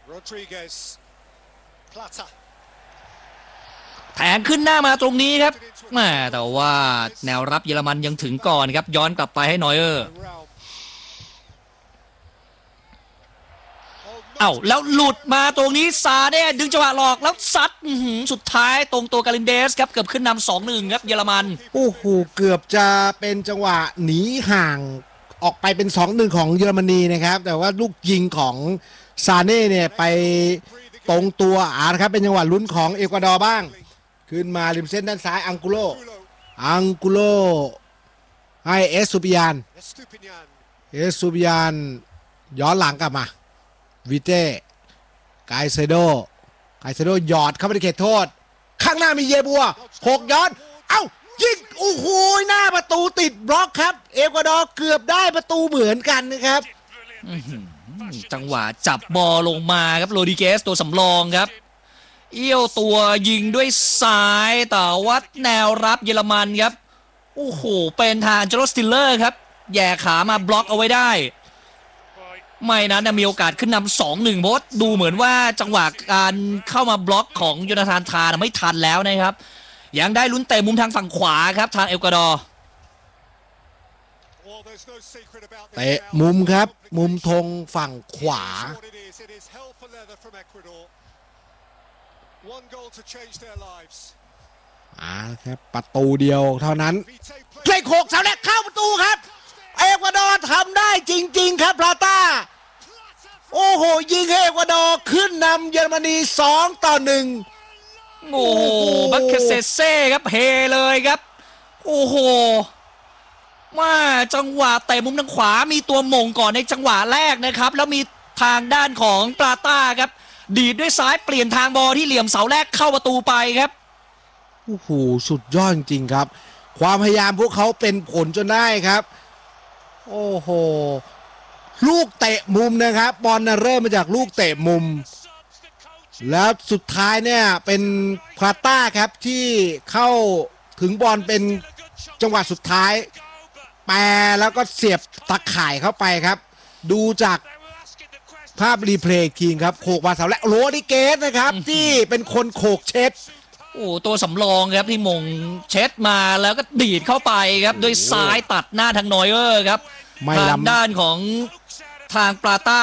แทงขึ้นหน้ามาตรงนี้ครับแม่แต่ว่าแนวรับเยอรมันยังถึงก่อนครับย้อนกลับไปให้นอยเออร์แล้วหลุดมาตรงนี้ซาเน่ดึงจังหวะหลอกแล้วซัดสุดท้ายตรงตัวกาลินเดสครับเกือบขึ้นนำ 2-1 ครับเยอรมันโอ้โหเกือบจะเป็นจังหวะหนีห่างออกไปเป็น 2-1 ของเยอรมนีนะครับแต่ว่าลูกยิงของซาเน่เนี่ยไปตรงตัวนะครับเป็นจังหวะลุ้นของเอกวาดอร์บ้างขึ้นมาริมเส้นด้านซ้ายอังกุโลให้เอสซูปิยานย้อนหลังกลับมาวิเต้ไกเซโดหยอดเข้าไปในเขตโทษข้างหน้ามีเยบัวหกย้อนยิงโอ้โหหน้าประตูติดบล็อกครับเอกวาดอร์เกือบได้ประตูเหมือนกันนะครับจังหวะจับบอลลงมาครับโรดิเกสตัวสำรองครับเอี้ยวตัวยิงด้วยซ้ายแต่ว่าแนวรับเยอรมันครับโอ้โหเป็นทางเจโรสติลเลอร์ครับแย่ขามาบล็อกเอาไว้ได้ไม่นั้นมีโอกาสขึ้นนำ 2-1 เพราะดูเหมือนว่าจังหวะการเข้ามาบล็อกของโยนาธานทาไม่ทันแล้วนะครับยังได้ลุ้นเตะมุมทางฝั่งขวาครับทางเอกวาดอร์เตะมุมครับมุมธงฝั่งขวาครับประตูเดียวเท่านั้นเกรกโขกเสาแรกเข้าประตูครับเอกวาดอร์ทำได้จริงๆครับพลาต้าโอ้โหยิงให้เอกวาดอร์ขึ้นนำเยอรมนี2-1 โอ้โหบัคเคเซเซ่ครับเฮเลยครับโอ้โหมาจังหวะเตะมุมทางขวามีตัวมงก่อนในจังหวะแรกนะครับแล้วมีทางด้านของปลาต้าครับดีดด้วยซ้ายเปลี่ยนทางบอลที่เหลี่ยมเสาแรกเข้าประตูไปครับโอ้โหสุดยอดจริงๆครับความพยายามพวกเขาเป็นผลจนได้ครับโอ้โหลูกเตะมุมนะครับบอลเริ่มมาจากลูกเตะมุมแล้วสุดท้ายเนี่ยเป็นพาต้าครับที่เข้าถึงบอลเป็นจังหวะสุดท้ายแปรแล้วก็เสียบตะข่ายเข้าไปครับดูจากภาพรีเพลย์ทีครับโขกวาเสาและโรดิเกสนะครับที่เป็นคนโขกเช็ดโอ้ตัวสำรองครับที่มงเช็ดมาแล้วก็ดีดเข้าไปครับด้วยซ้ายตัดหน้าทางนอยเออร์ครับทางด้านของทางปลาต้า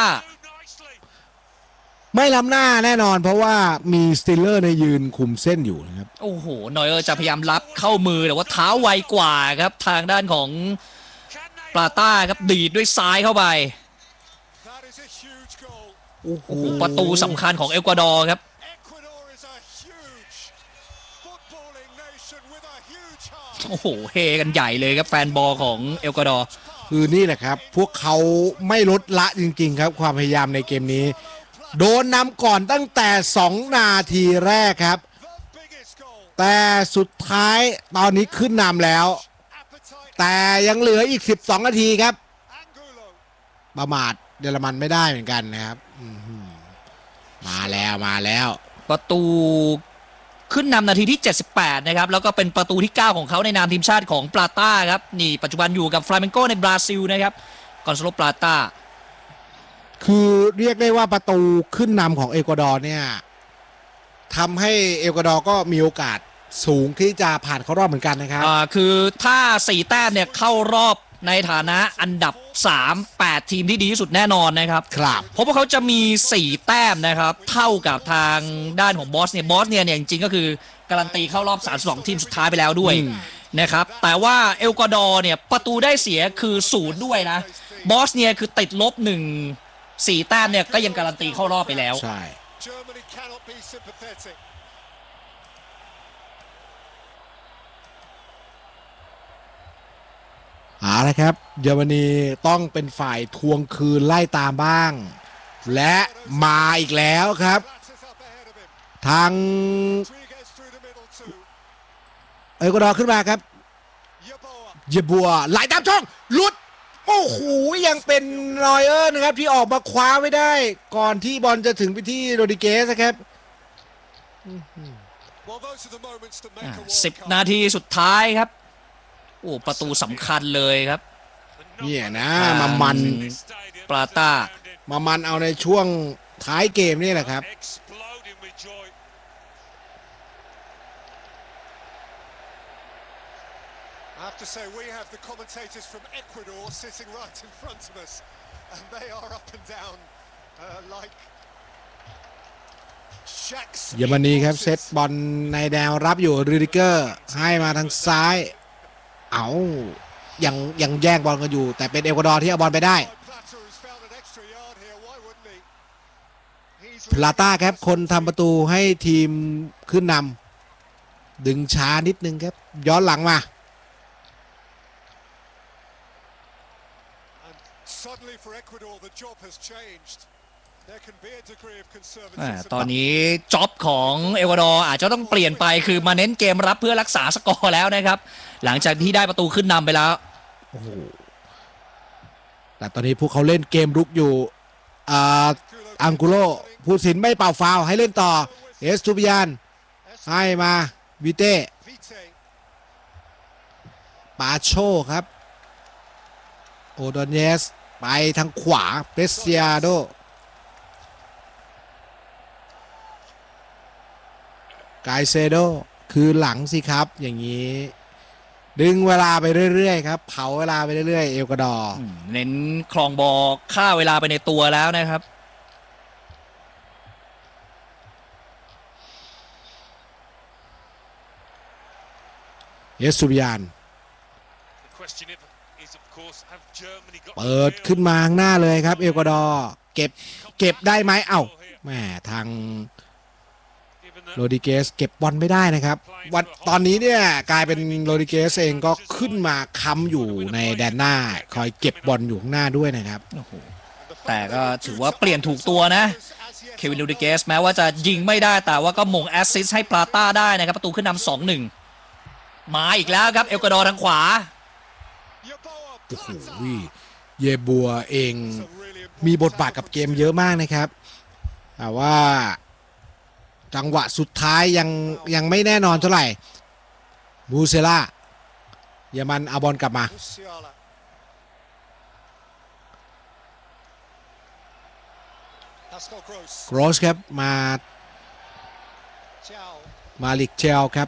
ไม่ล้ำหน้าแน่นอนเพราะว่ามีสติลเลอร์ในยืนคุมเส้นอยู่นะครับโอ้โหนอยเออร์จะพยายามรับเข้ามือแต่ว่าเท้าไวกว่าครับทางด้านของปลาต้าครับดีดด้วยซ้ายเข้าไปโอ้โหประตูสำคัญของเอกวาดอร์ครับโอ้โหเฮกันใหญ่เลยครับแฟนบอลของเอกวาดอร์คือนี่แหละครับพวกเขาไม่ลดละจริงๆครับความพยายามในเกมนี้โดนนำก่อนตั้งแต่2นาทีแรกครับแต่สุดท้ายตอนนี้ขึ้นนำแล้วแต่ยังเหลืออีก12นาทีครับประมาทเยอรมันไม่ได้เหมือนกันนะครับมาแล้วประตูขึ้นนำนาทีที่78นะครับแล้วก็เป็นประตูที่9ของเขาในนามทีมชาติของปลาต้าครับนี่ปัจจุบันอยู่กับฟลาเมนโกในบราซิลนะครับกอนซาโลปลาต้าคือเรียกได้ว่าประตูขึ้นนำของเอกวาดอร์เนี่ยทำให้เอกวาดอร์ก็มีโอกาสสูงที่จะผ่านเข้ารอบเหมือนกันนะครับคือถ้า4แต้มเนี่ยเข้ารอบในฐานะอันดับ8ทีมที่ดีที่สุดแน่นอนนะครับเพราะว่าเขาจะมี4แต้มนะครับเท่ากับทางด้านของบอสเนี่ยจริงๆก็คือการันตีเข้ารอบ32ทีมสุดท้ายไปแล้วด้วยนะครับแต่ว่าเอลกวาดอร์เนี่ยประตูได้เสียคือ0ด้วยนะบอสเนี่ยคือติดลบ4แต้มเนี่ยก็ยังการันตีเข้ารอบไปแล้วใช่ละครับเยอรมนีต้องเป็นฝ่ายทวงคืนไล่ตามบ้างและมาอีกแล้วครับทางเอกวาดอร์ขึ้นมาครับเยบัวไหลตามช่องหลุดโอ้โหยังเป็นนอยเออร์นะครับที่ออกมาคว้าไม่ได้ก่อนที่บอลจะถึงไปที่โรดิเกสครับ 10นาทีสุดท้ายครับโอ้ประตูสำคัญเลยครับเนี่ยนะมันปลาต้ามันเอาในช่วงท้ายเกมนี่แหละครับ Exploding with joy. I have to say, we have the commentators from Ecuador sitting right in front of us, and they are up and down like shacks. เยอรมนีครับเซตบอลในแนวรับอยู่รูดิเกอร์ให้มาทางซ้ายเอายังแย่งบอลกันอยู่แต่เป็นเอกวาดอร์ที่เอาบอลไปได้ Plata has found an extra yard here. Why wouldn't he? He's พลาต้าครับคนทำประตูให้ทีมขึ้นนำดึงช้านิดนึงครับย้อนหลังมา and suddenly for Ecuador the job has changed. There can be a degree of ต conservatism. อนนี้จ็อบของเอกวาดอร์อาจจะต้องเปลี่ยนไปคือมาเน้นเกมรับเพื่อรักษาสกอร์แล้วนะครับหลังจากที่ได้ประตูขึ้นนำไปแล้วโอ้โหแต่ตอนนี้พวกเขาเล่นเกมรุกอยู่อังกุโลผู้สินไม่เป่าฟาวล์ให้เล่นต่อเอสตูปิยานให้มาวิเต้ Vite. ปาโชครับโอโดเนสไปทางขวาเปเซียโดไกเซโดคือหลังสิครับอย่างนี้ดึงเวลาไปเรื่อยๆครับเผาเวลาไปเรื่อยๆเอลกวาดอร์เน้นคลองบอลฆ่าเวลาไปในตัวแล้วนะครับเอสตูปิยาน The question is, of course, have Germany got เปิดขึ้นมาข้างหน้าเลยครับเอลกวาดอร์เก็บได้ไหมเอ้าแหมทาง given โร that ดิเกสเก็บบอลไม่ได้นะครับวันตอนนี้เนี่ยกลายเป็นโรดิเกสเองก็ขึ้นมาค้ำอยู่ในแดนหน้าคอยเก็บบอลอยู่ข้างหน้าด้วยนะครับโอ้โหแต่ก็ถือว่าเปลี่ยนถูกตัวนะเควินโรดิเกสแม้ว่าจะยิงไม่ได้แต่ว่าก็หม่งแอสซิสต์ให้ปลาต้าได้นะครับประตูขึ้นนำ 2-1 มาอีกแล้วครับเอลกวาดอร์ทางขวา Yeboah โอ้โห Plata. เยบัวเอง It's a really important มีบทบาทกับเกมเยอะมากนะครับแต่ว่าจังหวะสุดท้ายยังไม่แน่นอนเท่าไหร่บูเซล่าเยอรมันเอาบอลกลับมา Musiala. Pascal Gross. โกรสครับมา Ciao. มาลิกเชลครับ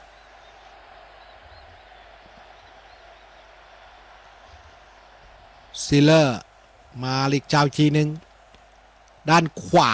ซิลเลอร์มาลิกเจ้าอีกทีหนึ่งด้านขวา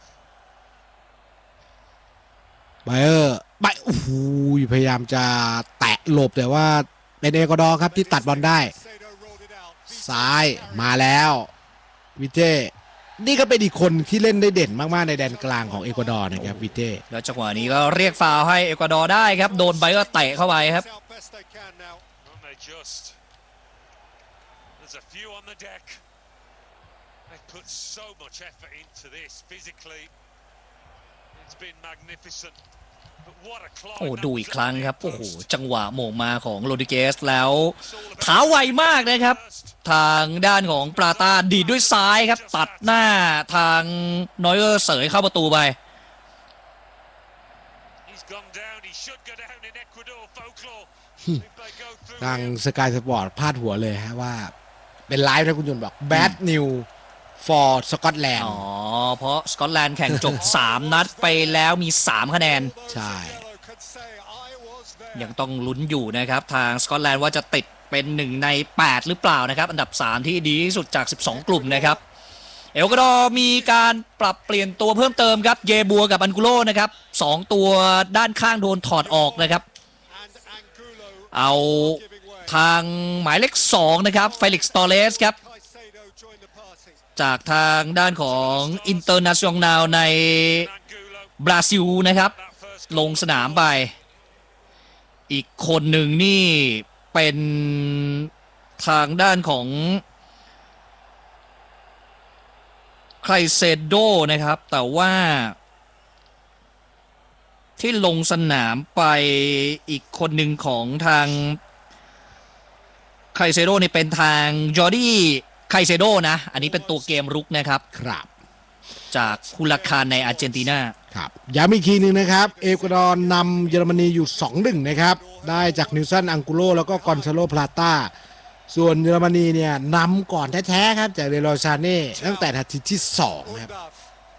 ไบเออร์ไปโอ้โหพยายามจะแตะหลบแต่ว่าเป็นเอกวาดอร์ครับที่ตัดบอลได้ Caicedo rolled it out. Vite ซ้ายมาแล้ววิเต้นี่ก็เป็นอีกคนที่เล่นได้เด่นมากๆในแดนกลางของเอกวาดอร์นะครับวิเต้แล้วจังหวะนี้ก็เรียกฟาวล์ให้เอกวาดอร์ได้ครับโดนไบเออร์เตะเข้าไปครับ out best they can now. aren't they just? There's a few on the deck. They've put so much effort into this physically. It's been magnificent. But what a climb โอ้ that ดู was อีกครั้ง at the ครับโอ้โห post. จังหวะโหม่งมาของโรดิเกสแล้ว It's all about เท้าไวมากนะครับ first. ทางด้านของปลาต้าดีดด้วยซ้ายครับ ตัดหน้าทางนอยเออร์เสยเข้าประตูไป He's gone down. He should go down in Ecuador folklore. If they go through ทาง him. สกายสปอร์ตพาดหัวเลยฮะว่าเป็นไลฟ์นะคุณยุนบอก bad news for Scotland อ๋อ เพราะสกอตแลนด์แข่งจบ 3 นัดไปแล้วมี 3 คะแนนใช่ Yellow could say, "I was there." ยังต้องลุ้นอยู่นะครับ ทางสกอตแลนด์ว่าจะติดเป็น1ใน 8 หรือเปล่านะครับ อันดับ 3 ที่ดีที่สุดจาก 12 กลุ่มนะครับ เอลกวาดอร์มีการปรับเปลี่ยนตัวเพิ่มเติมครับ เยบัวกับอันกุโลนะครับ 2 ตัวด้านข้างโดนถอดออกนะครับ And Angulo เอา giving way. ทางหมายเลข 2 นะครับเฟลิกซ์ตอเรสครับ Caicedo joined the party. จากทางด้านของอินเตอร์เนชั่นแนลใน Angulo, บราซิลนะครับ that first ล goal งสนามไป อีกคนหนึ่งนี่เป็นทางด้านของไครเซโดนะครับ แต่ว่าที่ลงสนามไปอีกคนหนึ่งของทางไครเซโดนี่เป็นทางจอร์ดี้ไครเซโดนะ อันนี้เป็นตัวเกมรุกนะครับครับจากคุลาคารในอาร์เจนตินาครับย้ำอีกทีหนึ่งนะครับ เอกวาดอร์นำเยอรมนีอยู่ 2-1 นะครับ ได้จากนิวซันอังกุโลแล้วก็กอนซาโลพลาต้า ส่วนเยอรมนีเนี่ยนำก่อนแท้ๆครับ จากเรโรซาเน่ตั้งแต่นาทีที่ 2 ครับ Undav.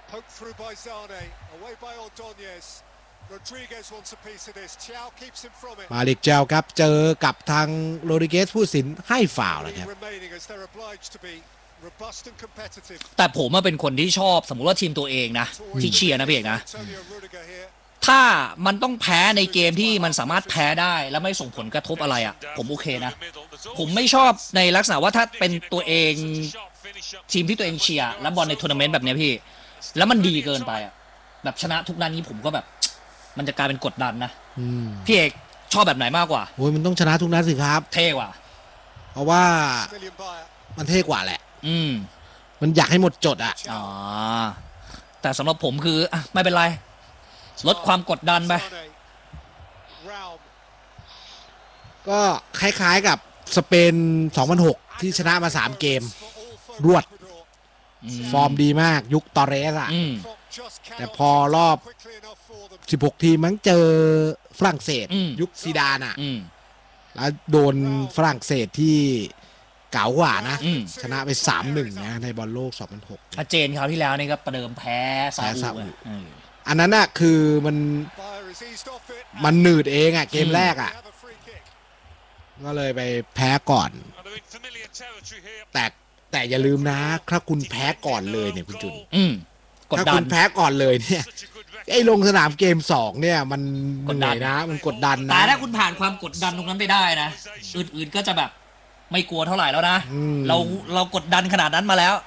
Poked through by Zane, away by Ordonez. Rodriguez wants a piece of this. Thiaw keeps him from it. มาลิกเจลครับเจอกับทางโรดริเกสผู้สินให้ฟาวล์นะครับ Remaining as they're obliged to be robust and competitive. แต่ผมมาเป็นคนที่ชอบสมมุติว่าทีมตัวเองนะที่เชียร์นะพี่เอกนะ Antonio Rudiger here. ถ้ามันต้องแพ้ในเกมที่มันสามารถแพ้ได้แล้วไม่ส่งผลกระทบอะไรอ่ะผมโอเคนะผมไม่ชอบในลักษณะว่าถ้าเป็นตัวเองทีมที่ตัวเองเชียร์และบอลในทัวร์นาเมนต์แบบเนี้ยพี่แล้วมันดีเกินไปอ่ะแบบชนะทุกนัดนี้ผมก็แบบมันจะกลายเป็นกดดันนะพี่เอกชอบแบบไหนมากกว่าโอ้ยมันต้องชนะทุกนัดสิครับเท่กว่าเพราะว่า Million buyer. มันเท่กว่าแหละอืมมันอยากให้หมดจดอ่ะอ๋อแต่สำหรับผมคืออ่ะไม่เป็นไรลดความกดดันไป Zane. Raum. ก็คล้ายๆกับสเปน 2006 ที่ชนะมา 3 เกม For all folk รวด Ecuador. ฟอร์มดีมากยุคตอเรสอ่ะอืม Clock just แต่ cannot พอรอบ quickly enough for them. 16 ทีมมั้งเจอฝรั่งเศสอืมยุคซีดานอ่ะอืมแล้วโดนฝรั่งเศสที่เก๋ากว่านะอืมชนะไป 3-1 นะในบอลโลก 2006 อาเจนคราวที่แล้วนี่ก็ประเดิมแพ้ซาแพ้ซาอุอุอ่ะอันนั้นน่ะคือมัน Buyer is eased off it. มันหนืดเองอ่ะ เกมแรก They อ่ะ have a free kick. ก็เลยไปแพ้ก่อน And they're in familiar territory here. แต่อย่าลืมนะ ถ้าคุณแพ้ก่อนเลยเนี่ยคุณจุนอืมกดถ้าดัคุนณแพ้ก่อนเลยเนี่ย Such a good record. ไอ้ลงสนามเกม 2 เนี่ยมันกดเหดันื่นอยนะ มันกดดันแต่นะถ้าคุณผ่านความกดดันตรงนั้นไปได้นะอื่นๆก็จะแบบไม่กลัวเท่าไหร่แล้วนะอืมเรากดดันขนาดนั้นมาแล้ว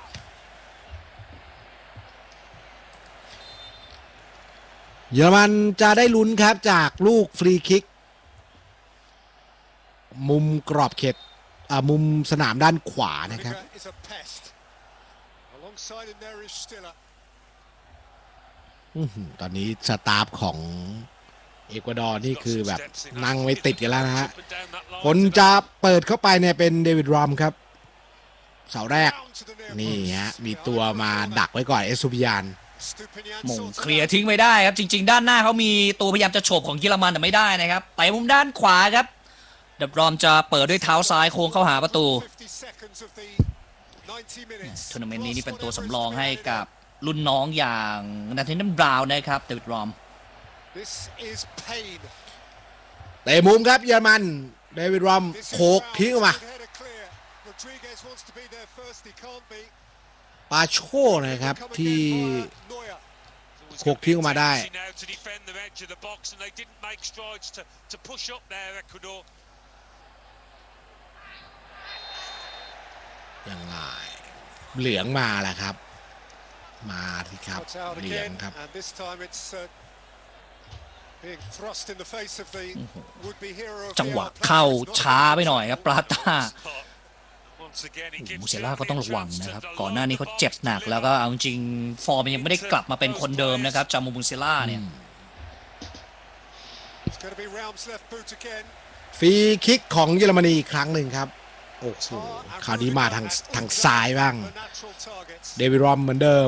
เยอรมันจะได้ลุ้นครับจากลูกฟรีคิก มุมกรอบเขตมุมสนามด้านขวานะครับ Rudiger is a pest. Alongside him there is Stiller. ตอนนี้สตาฟของเอกวาดอร์นี่คือแบบนั่งไม่ติดกันแล้วนะฮะ Up and down that line คนจะเปิดเข้าไปเนี่ยเป็นเดวิดรัมครับ เสาแรก Down to the near นี่ post. ฮะ มีตัวมาดักไว้ก่อนเอสซูบิยาน Stupinian หม่ง sorts เค it ลียร์ out. ทิ้งไม่ได้ครับ จริง ๆ ด้านหน้าเขามีตัวพยายามจะโฉบของเยอรมันแต่ไม่ได้นะครับแต่มุมด้านขวาครับดับรอมจะเปิดด้วยเท้าซ้ายโค้งเข้าหาประตู 50 seconds of the 90 minutes. ทัวร์นาเมนต์นี้นี่เป็นตัวสำรองให้กับรุ่นน้องอย่างนาธานิเอลบราวน์นะครับเดวิดรอม This is pain. เตะมุมครับเยอรมัน เดวิดรัม This is โขก Raum. ทิ้งออกมา Good header clear. Rodriguez wants to be there first. He can't be. ปาโชนะครับ Come ที่ again via Neuer. Always โข gonna ก be ทิ้งออกมาได้ tendency now to defend the edge of the box, and they didn't make strides to push up there, Ecuador. ยังไงเหลืองมาแหละครับ มาสิครับ Cuts out เหลือง again, ครับ and this time it's being thrust in the face of the would-be hero of จังหวะ VR เข้า players. Not ช้าไปหน่อยครับปราต้า Once again, he โอ้โห gives มูเซล่าก็ต้องระวัง Germany a นะครับ chance to ก่อนหน้านี้เขา load the เจ็บ box หนัก to แล้วก็เอาจริงฟอร์มยังไม่ได้กลับมาเป็นคนเดิมนะครับจามูมูเซล่าเนี่ย It's going to be Raum's left boot again. ฟรีคิกของเยอรมนีอีกครั้งหนึ่งครับ โอ้โห คราวนี้มาทางซ้ายบ้าง The natural targets. เดวิดรัมเหมือนเดิม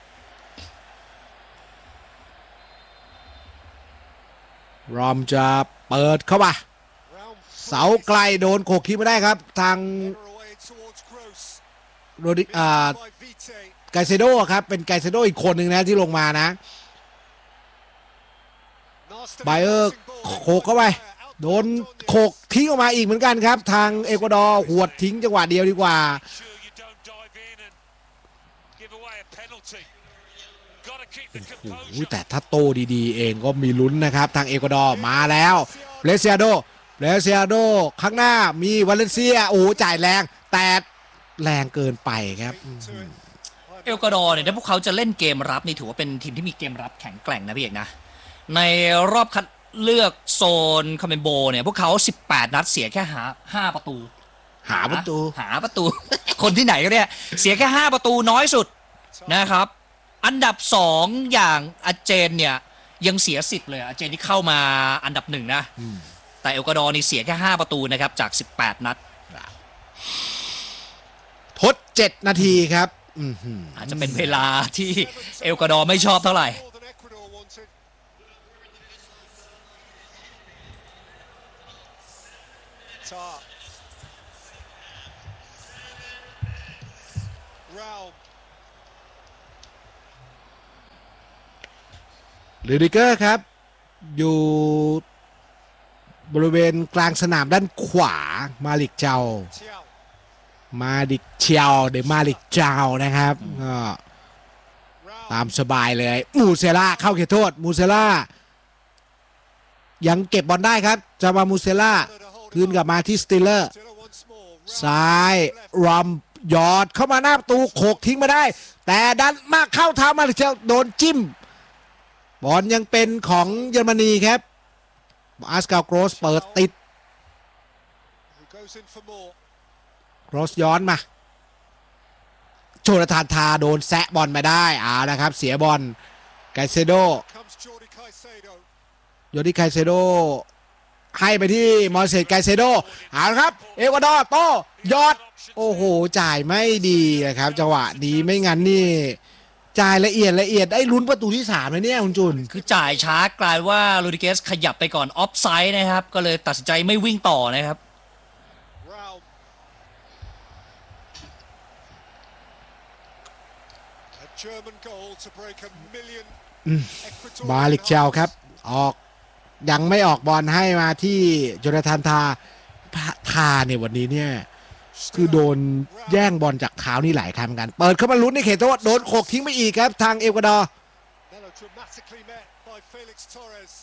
รอมจะเปิดเข้ามา Raum เสาไกลโดนโขกคิกไม่ได้ครับ ทาง header away towards Gross. โรดิ Beaten by Vite. ไกเซโดครับ เป็นไกเซโดอีกคนหนึ่งนะที่ลงมานะ Nasty ไบเออร์ passing ball. โขกเข้าไป โดนโขกทิ้งออกมาอีกเหมือนกันครับ ทางเอกวาดอร์หวดทิ้งจังหวะเดียวดีกว่า Sure you don't dive in and give away a penalty. Gotta keep the โอ้โห composure. แต่ถ้าโตดีๆ เองก็มีลุ้นนะครับ ทางเอกวาดอร์มาแล้วเลเซียโดข้างหน้ามีวาเลนเซีย โอ้โหจ่ายแรง แต่แรงเกินไปครับ To it. เอลกวาดอร์เนี่ยถ้าพวกเขาจะเล่นเกมรับนี่ถือว่าเป็นทีมที่มีเกมรับแข็งแกร่งนะพี่เอกนะ ในรอบคัดเลือกโซนคอมเมนโบเนี่ยพวกเขา18 นัดเสียแค่5ประตูหาประตูหาประตู คนที่ไหนก็เนี่ยเสียแค่5ประตูน้อยสุดนะครับ อันดับ2อย่างอาเจนเนี่ยยังเสีย10เลยอาเจนที่เข้ามาอันดับ1นะแต่เอลกวาดอร์นี่เสียแค่5ประตูนะครับจาก18 นัดทด7 นาทีครับอาจจะเป็นเวลาที่เอลกวาดอร์ไม่ชอบเท่าไหร่ More than Ecuador wanted. Tar. Raum. ลูดิเกอร์ครับอยู่บริเวณกลางสนามด้านขวามาลิกเจ้า Tiao. มาดิกเชียวหรือมาลิกเจ้านะครับก็ตามสบายเลยมูเซล่าเข้าเขตโทษมูเซล่ายังเก็บบอลได้ครับจะมามูเซล่าคืนกลับมาที่สติลเลอร์ Stiller once more. ซ้ายรอมยอดเข้ามาหน้าประตูโขกทิ้งมาได้ แต่ดันมาเข้าเท้ามาลิกเจ้าโดนจิ้มบอลยังเป็นของเยอรมนีครับอาสกาลโกรสเปิดติด Who goes in for more. โกรสย้อนมาโจนาธานทาโดนแซะบอลมาได้นะครับเสียบอลไกเซโด Comes Jordi Caicedo. โยดิไคเซโดให้ไปที่มอร์เซสไกเซโดละครับเอกวาดอร์โตยอดโอ้โหจ่ายไม่ดีนะครับจังหวะนี้ไม่งั้นนี่จ่ายละเอียดได้ลุ้นประตูที่3เลยเนี่ยคุณจุนคือจ่ายช้ากลายว่าโรดิเกสขยับไปก่อนออฟไซด์นะครับก็เลยตัดสินใจไม่วิ่งต่อนะครับ Raul. A German goal to break a million. มาลิกเชลครับออกยังไม่ออกบอลให้มาที่โจนาธานทาเนี่ยวันนี้เนี่ยคือโดนแย่งบอลจากเท้านี่หลายครั้งเหมือนกันเปิดเข้ามาลุ้นในเขตโทษโดนโขกทิ้งไปอีกครับทางเอกวาดอร์ Melodramatically met by Felix Torres.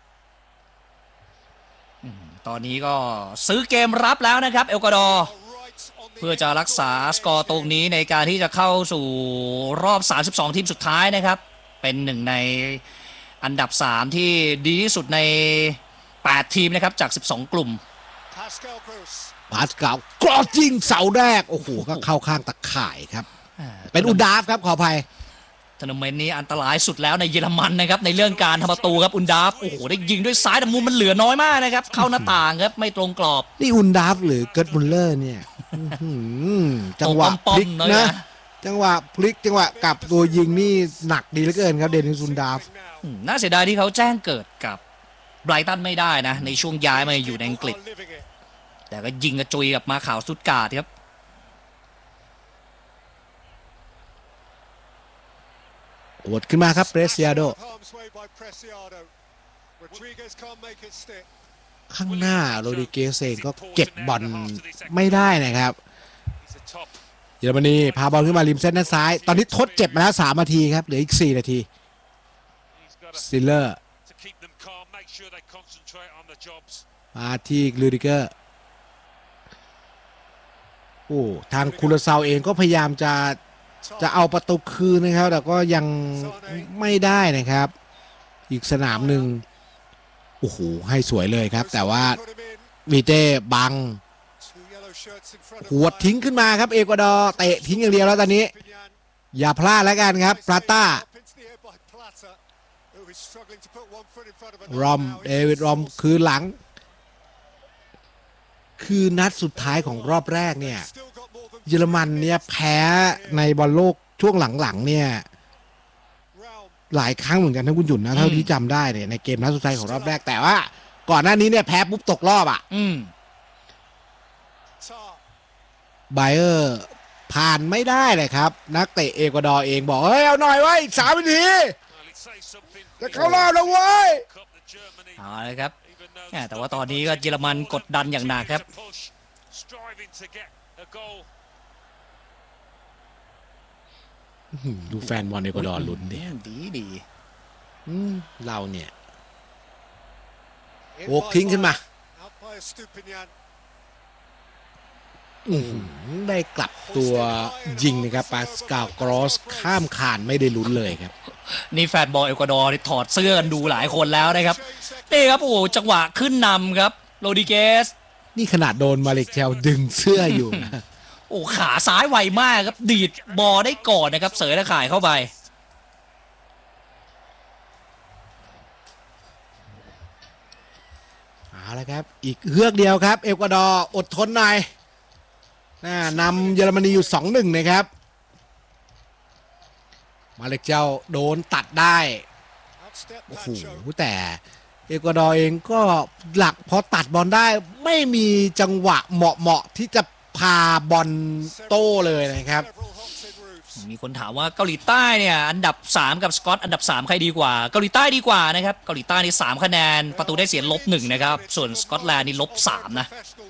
ตอนนี้ก็ซื้อเกมรับแล้วนะครับเอลกวาดอร์ Right on the เพื่อจะรักษาสกอร์ตรงนี้ในการที่จะเข้าสู่รอบ 32 ทีมสุดท้ายนะครับเป็นหนึ่งในอันดับ 3 ที่ดีที่สุดใน 8 ทีมนะครับจาก 12 กลุ่ม Pascal Gross. พาสกาลกรอยิงเสาแรกโอ้โหก็เข้าข้างตะข่ายครับเป็นอุนดาฟครับขออภัยทัวร์นาเมนต์นี้อันตรายสุดแล้วในเยอรมันนะครับในเรื่องการทำประตูครับอุนดาฟโอ้โหได้ยิงด้วยซ้ายแต่มุมมันเหลือน้อยมากนะครับเข้าหน้าต่างครับไม่ตรงกรอบนี่อุนดาฟหรือเกิร์ตมุลเลอร์เนี่ยจังหวะพลิกนะจังหวะพลิกจังหวะกลับตัวยิงนี่หนักดีเหลือเกินครับเดนิสอุนดาฟน่าเสียดายที่เขาแจ้งเกิดกับไบรตันไม่ได้นะในช่วงย้ายมาอยู่ในอังกฤษ Living it. แต่ก็ยิงกระจุยกับมาข่าวสุดการ์ดครับอวดขึ้นมาครับเปรเซียโด Harm's way by Preciado. Rodriguez can't make it stick. ข้างหน้าโรดิเกสเองก็เก็บบอลไม่ได้นะครับ He's a top. เยอรมนีพาบอลขึ้นมาริมเส้นด้านซ้าย ตอนนี้ทดเจ็บมาแล้ว3 นาทีครับเหลืออีก4 นาที He's got สติลเลอร์ to keep them calm, make sure they concentrate on the jobs. มาที่ลูดิเกอร์โอ้ทางคูลาซาวเองก็พยายามจะเอาประตูคืนนะครับแต่ก็ยังไม่ได้นะครับ อีกสนามหนึ่งโอ้โหให้สวยเลยครับ แต่ว่า Put him in. วีเต้บัง Two yellow shirts in front of หัวดทิ้งขึ้นมาครับเอกวาดอร์เตะทิ้งอย่างเดียวแล้วตอนนี้ Pignan. อย่าพลาดแล้วกันครับปลาต้า Up into the air by Plata, who is struggling to put one foot in front of another รอม now. เดวิดรอมคือหลัง คือนัดสุดท้ายของรอบแรกเนี่ย Still got more than เยอรมันเนี่ยแพ้ในบอลโลกช่วงหลังๆเนี่ย Raul. หลายครั้งเหมือนกันทั้งคุณจุนนะเท่าที่จำได้เนี่ยในเกมนัดสุดท้ายของรอบแรกแต่ว่าก่อนหน้านี้เนี่ยแพ้ปุ๊บตกรอบอ่ะ Tar. ไบเออร์ผ่านไม่ได้เลยครับ นักเตะเอกวาดอร์เองบอกเฮ้ยเอาหน่อยไว้อีก3 นาที Well, it says something. จะเข้ารอบแล้วเว้ย Cup that Germany, เอาเลยครับ even though แต่ว่าตอนนี้ก็เยอรมันกดดันอย่างหนักครับ to push, striving to get a goal. ดูแฟนบอลเอกวาดอร์ลุ้นดิดีเราเนี่ย In โอกทิ้งขึ้นมา Out by Estupinian. ได้กลับตัวยิงนะครับปาสกาลกรอสข้ามคานไม่ได้ลุ้นเลยครับนี่แฟนบอลเอกวาดอร์นี่ถอดเสื้อกันดูหลายคนแล้วนะครับนี่ครับโอ้โหจังหวะขึ้นนำครับโรดิเกสนี่ขนาดโดนมาเลกเชลดึงเสื้ออยู่นะโอ้ขาซ้ายไวมากครับดีดบอลได้ก่อนนะครับเสยตะข่ายเข้าไปเอาละครับอีกเฮือกเดียวครับเอกวาดอร์อดทนหน่อยนำเยอรมนีอยู่ 2-1 นะครับมาเลกเชลโดนตัดได้ Outstep โอ้โห Pancho. แต่เอกวาดอร์เองก็หลักพอตัดบอลได้ไม่มีจังหวะเหมาะที่จะพาบอลโต้เลยนะครับ Several hops in roofs. มีคนถามว่าเกาหลีใต้เนี่ยอันดับ3กับสกอตอันดับ3ใครดีกว่าเกาหลีใต้ดีกว่านะครับเกาหลีใต้นี่3คะแนนประตูได้เสีย-1นะครับส่วนสกอตแลนด์นี่-3นะ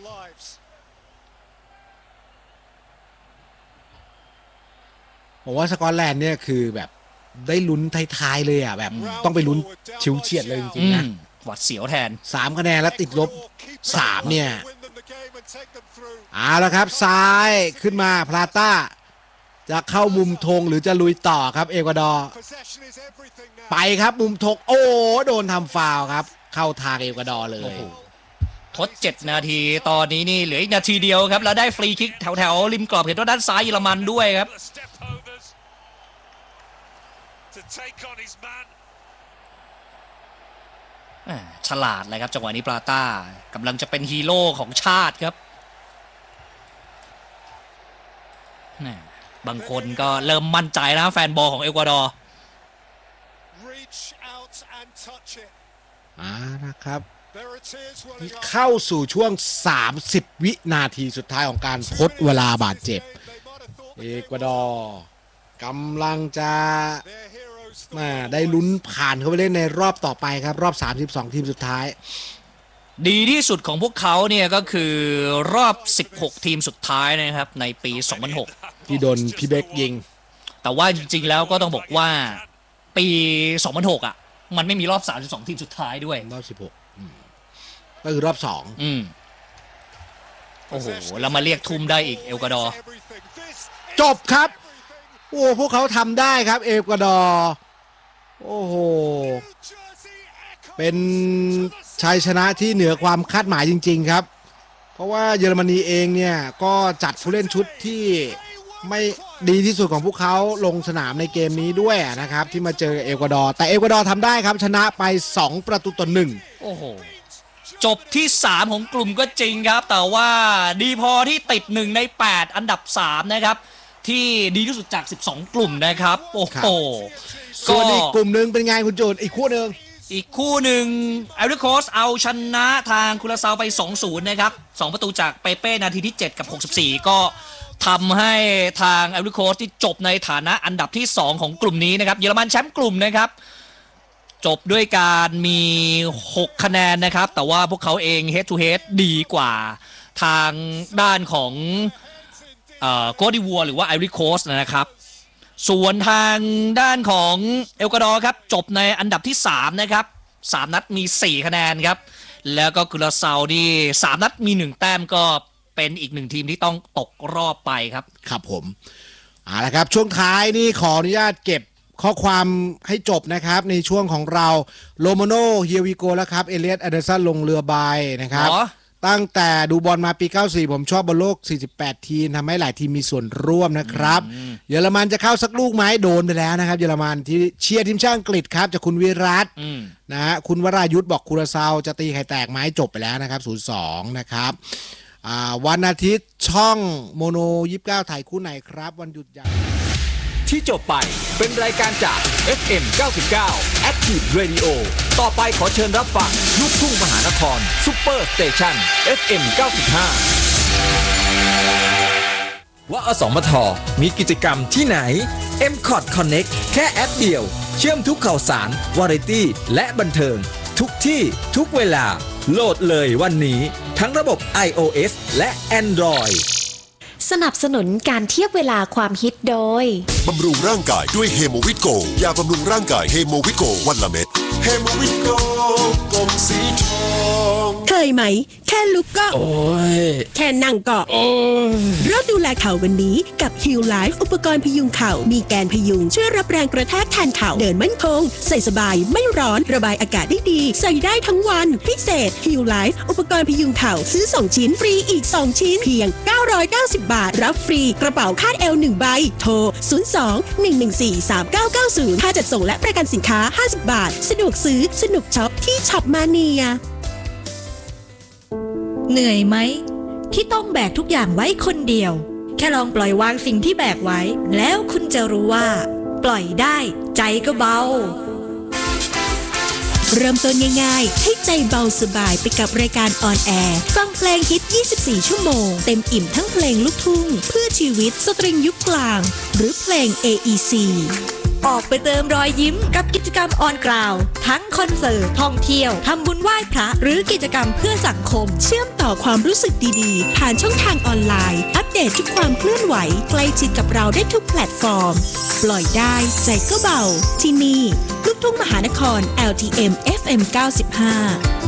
ผมว่าสกอตแลนด์เนี่ยคือแบบได้ลุ้นท้ายๆเลยอ่ะแบบต้องไปลุ้นชิวเฉียดเลยจริงๆนะหวัดเสียวแทน 3คะแนนแล้วติดลบ3เนี่ยเอาละครับซ้ายขึ้นมาพลาต้าจะเข้ามุมธงหรือจะลุยต่อครับเอกวาดอร์ไปครับมุมธงโอ้โดนทำฟาวล์ครับเข้าทางเอกวาดอร์เลยทด7นาทีตอนนี้นี่เหลืออีกนาทีเดียวครับแล้วได้ฟรีคิกแถวๆริมกรอบเขตโทษด้านซ้ายเยอรมันด้วยครับฉลาดเลยครับจังหวะนี้ปลาต้ากำลังจะเป็นฮีโร่ของชาติครับบางคนก็เริ่มมั่นใจนะแฟนบอลของเอกวาดอร์นะครับเข้าสู่ช่วง30วินาทีสุดท้ายของการทดเวลาบาดเจ็บเอกวาดอร์กำลังจะได้ลุ้นผ่านเข้าไปเล่นในรอบต่อไปครับรอบ32ทีมสุดท้ายดีที่สุดของพวกเขาเนี่ยก็คือรอบ16ทีมสุดท้ายนะครับในปี2006 ที่โดนพี่เบคยิงแต่ว่าจริงๆแล้วก็ต้องบอกว่าปี2006อ่ะมันไม่มีรอบ32ทีมสุดท้ายด้วยรอบ16ก็คือรอบ2 โอ้โหแล้วมาเรียกทุ่มได้อีกเอกวาดอร์จบครับโอ้พวกเขาทำได้ครับเอกวาดอร์โอ้โหเป็นชัยชนะที่เหนือความคาดหมายจริงๆครับเพราะว่าเยอรมนีเองเนี่ยก็จัดผู้เล่นชุดที่ไม่ดีที่สุดของพวกเขาลงสนามในเกมนี้ด้วยนะครับที่มาเจอเอกวาดอร์แต่เอกวาดอร์ทำได้ครับชนะไป2-1 โอ้โหจบที่3ของกลุ่มก็จริงครับแต่ว่าดีพอที่ติด1ใน8อันดับ3นะครับที่ดีที่สุดจาก12กลุ่มนะครับโอ้โหส่วนอีกกลุ่มนึงเป็นไงคุณโจนอีกคู่นึงไอริโคสเอาชนะทางคุราซาวไป 2-0 นะครับ2ประตูจากเปเป้นาทีที่7กับ64ก็ทำให้ทางไอริโคสที่จบในฐานะอันดับที่2ของกลุ่มนี้นะครับเยอรมันแชมป์กลุ่มนะครับจบด้วยการมี6คะแนนนะครับแต่ว่าพวกเขาเอง head to head ดีกว่าทางด้านของโคดิวัวหรือว่าไอริโคสนะครับส่วนทางด้านของเอกวาดอร์ครับจบในอันดับที่3นะครับ3นัดมี4คะแนนครับแล้วก็คุราซาวนี่3นัดมี1แต้มก็เป็นอีก1ทีมที่ต้องตกรอบไปครับครับผมเอาละครับช่วงท้ายนี่ขออนุญาตเก็บข้อความให้จบนะครับในช่วงของเราโลโมโนเฮียวิโกแล้วครับเอเลียตแอนเดอร์สันลงเรือใบนะครับตั้งแต่ดูบอลมาปี94ผมชอบบอลโลก48ทีมทำให้หลายทีมมีส่วนร่วมนะครับเยอรมันจะเข้าสักลูกไหมโดนไปแล้วนะครับเยอรมันที่เชียร์ทีมชาติอังกฤษครับจากคุณวิรัตนะฮะคุณวรายุทธบอกคุราซาวจะตีไข่แตกไหมจบไปแล้วนะครับ 0-2 นะครับวันอาทิตย์ช่องโมโน29ถ่ายคู่ไหนครับวันหยุดยาวที่จบไปเป็นรายการจาก FM 99 Active Radio ต่อไปขอเชิญรับฟังลูกทุ่งมหานครซุปเปอร์สเตชัน FM 95ว่าอสมทมีกิจกรรมที่ไหน MCOT Connect แค่แอปเดียวเชื่อมทุกข่าวสารวาไรตี้และบันเทิงทุกที่ทุกเวลาโหลดเลยวันนี้ทั้งระบบ iOS และ Android สนับสนุนการเทียบเวลาความฮิตโดยบำรุงร่างกายด้วยเฮโมวิโกยาบำรุงร่างกายเฮโมวิโกวันละเม็ดเฮโมวิโกกลมสีทองเคยไหมแค่ลุกก็โอ้ยแค่นั่งก็โอ้ยเริ่มดูแลเข่าวันนี้กับ Heal Life อุปกรณ์พยุงเข่ามีแกนพยุงช่วยรับแรงกระแทกแทนเข่าเดินมั่นคงใส่สบายไม่ร้อนระบายอากาศได้ดีใส่ได้ทั้งวันพิเศษ Heal Life อุปกรณ์พยุงเข่าซื้อ2ชิ้นฟรีอีก2ชิ้นเพียง990 บาทรับฟรีกระเป๋าคาดเอว1ใบโทร02-114-3990ค่าจัดส่งและประกันสินค้า50 บาทสะดวกซื้อสนุกช็อปที่ช็อปมาเนียเหนื่อยไหมที่ต้องแบกทุกอย่างไว้คนเดียวแค่ลองปล่อยวางสิ่งที่แบกไว้แล้วคุณจะรู้ว่าปล่อยได้ใจก็เบาเริ่มต้นง่ายๆให้ใจเบาสบายไปกับรายการออนแอร์ฟังเพลงฮิต 24 ชั่วโมงเต็มอิ่มทั้งเพลงลูกทุ่งเพื่อชีวิตสตริงยุคกลางหรือเพลง AEC ออกไปเติมรอยยิ้มกับกิจกรรมออนกราวทั้งคอนเสิร์ตท่องเที่ยวทำบุญไหว้พระหรือกิจกรรมเพื่อสังคมเชื่อมต่อความรู้สึกดีๆผ่านช่องทางออนไลน์อัปเดตทุกความเคลื่อนไหวใกล้ชิดกับเราได้ทุกแพลตฟอร์มปล่อยได้ใจก็เบาที่นี่ลูกทุ่งมหานคร LTM FM 95